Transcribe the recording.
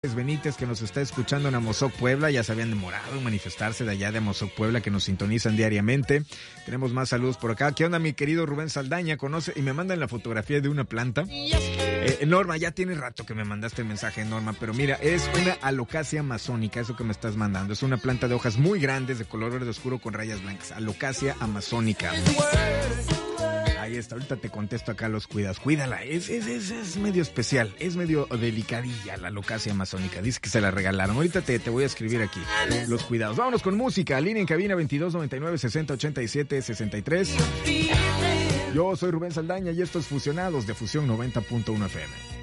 Benítez, que nos está escuchando en Amozoc, Puebla. Ya se habían demorado en manifestarse de allá de Amozoc, Puebla, que nos sintonizan diariamente. Tenemos más saludos por acá. ¿Qué onda, mi querido Rubén Saldaña? Conoce y me mandan la fotografía de una planta. Norma, ya tiene rato que me mandaste el mensaje, Norma, pero mira, es una alocasia amazónica, eso que me estás mandando. Es una planta de hojas muy grandes, de color verde oscuro con rayas blancas. Alocasia amazónica. Ahí está, ahorita te contesto acá los cuidados. Cuídala, es medio especial, es medio delicadilla la alocasia amazónica. Dice que se la regalaron. Ahorita te voy a escribir aquí los cuidados. Vámonos con música. Línea en cabina 2299-6087-63. Yo soy Rubén Saldaña y esto es Fusionados de Fusión 90.1 FM.